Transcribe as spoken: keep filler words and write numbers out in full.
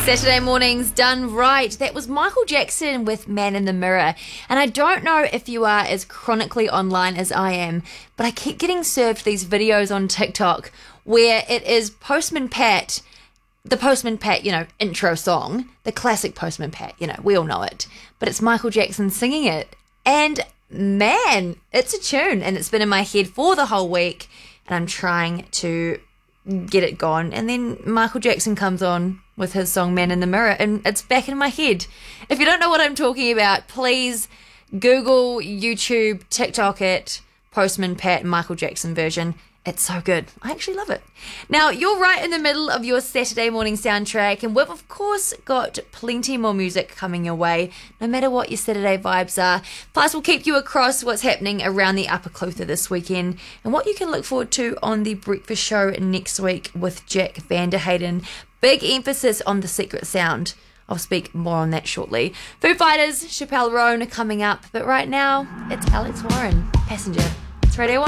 Saturday mornings done right. That was Michael Jackson with Man in the Mirror. And I don't know if you are as chronically online as I am, but I keep getting served these videos on TikTok where it is Postman Pat, the Postman Pat, you know, intro song, the classic Postman Pat, you know, we all know it, but it's Michael Jackson singing it. And man, it's a tune, and it's been in my head for the whole week, and I'm trying to get it gone. And then Michael Jackson comes on with his song Man in the Mirror, and it's back in my head. If you don't know what I'm talking about, please Google, YouTube, TikTok it, Postman Pat Michael Jackson version. It's so good. I actually love it. Now, you're right in the middle of your Saturday morning soundtrack, and we've, of course, got plenty more music coming your way, no matter what your Saturday vibes are. Plus, we'll keep you across what's happening around the Upper Clutha this weekend and what you can look forward to on The Breakfast Show next week with Jack Vanderheyden. Big emphasis on the secret sound. I'll speak more on that shortly. Foo Fighters, Chappelle Roan coming up, but right now, it's Alex Warren, Passenger. It's Radio one.